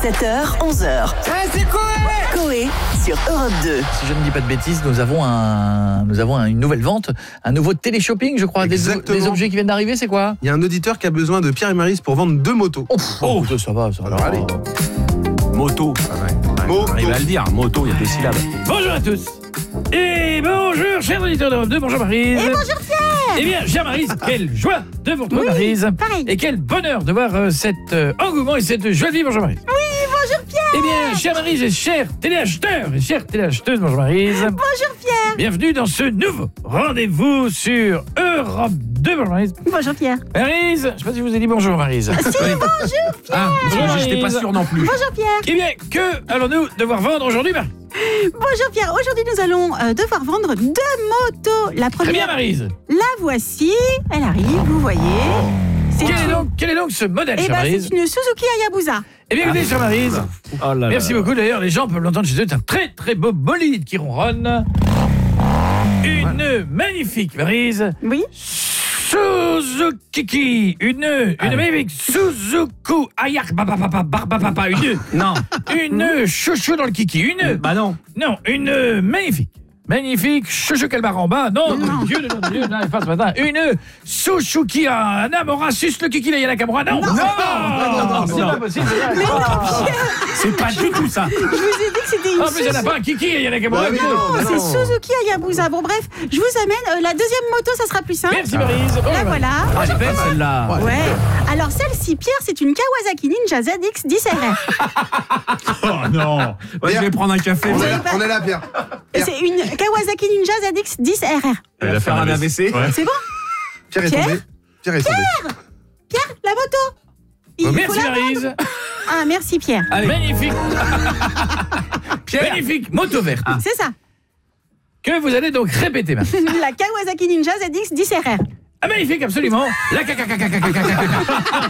7h, 11h. C'est Coé Coé sur Europe 2. Si je ne dis pas de bêtises, nous avons une nouvelle vente, un nouveau télé-shopping, je crois, des objets qui viennent d'arriver, c'est quoi? Il y a un auditeur qui a besoin de Pierre et Maryse pour vendre 2 motos. Oh, ça va. Alors allez. Moto. Moto. Arrive à le dire, moto, il y a 2 syllabes. Bonjour à tous. Et bonjour, chers auditeurs d'Europe 2, bonjour Maryse. Et bonjour Pierre. Eh bien, chère Maryse, quelle joie de vous retrouver, Maryse. Pareil. Et quel bonheur de voir cet engouement et cette joie de vivre, bonjour Maryse. Oui, bonjour Pierre. Eh bien, chère Maryse et chers téléacheteurs et chères téléacheteuses, bonjour Maryse. Bonjour Pierre. Bienvenue dans ce nouveau rendez-vous sur Europe 2, bonjour Maryse. Bonjour Pierre. Maryse, je ne sais pas si je vous ai dit bonjour Maryse. Si, bonjour Pierre. Ah, j'étais pas sûr non plus. Bonjour Pierre. Eh bien, que allons-nous devoir vendre aujourd'hui, Maryse? Bonjour Pierre. Aujourd'hui, nous allons devoir vendre 2 motos. La Très bien, première, Maryse. la voici. Elle arrive, vous voyez. C'est Quel est donc ce modèle, Eh chère ben, Maryse? c'est une Suzuki Hayabusa. Eh bien, écoutez, chère Maryse, Oh là merci beaucoup. D'ailleurs, les gens peuvent l'entendre chez eux. C'est un très, très beau bolide qui ronronne. Une magnifique, Maryse. Oui. Suzuki. Une magnifique Suzuki. Ayak, papa, une chouchou dans le kiki. Bah non. Non, une magnifique chouchou Calbaramba. Non, mon Dieu, non, pas ce matin. Une Suzuki Anamora sus le kiki la Nakamura. Non, c'est pas possible. C'est pas du tout ça. Je vous ai dit que c'était une En plus, il n'y en a pas un kiki et Nakamura. Non, c'est Suzuki Hayabusa. Bon, bref, je vous amène la deuxième moto, ça sera plus simple. Merci Maryse. La voilà. Ah, elle est belle celle-là. Ouais. Alors celle-ci, Pierre, c'est une Kawasaki Ninja ZX-10RR. Oh non. Ouais, je vais prendre un café. On est là, Pierre. C'est une Kawasaki Ninja ZX-10RR. Elle va faire un AVC. C'est bon? Pierre est tombé. Pierre est tombé. Pierre, la moto. Il faut Merci la vendre. Maryse. Ah, merci Pierre. Magnifique. Magnifique moto verte. C'est ça. Que vous allez donc répéter maintenant. La Kawasaki Ninja ZX-10RR. Ah, magnifique, absolument. La